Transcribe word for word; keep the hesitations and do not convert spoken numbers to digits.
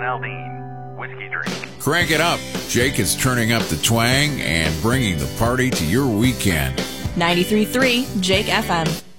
Aldean whiskey drink. Crank it up. Jake is turning up the twang and bringing the party to your weekend. ninety-three point three Jake F M.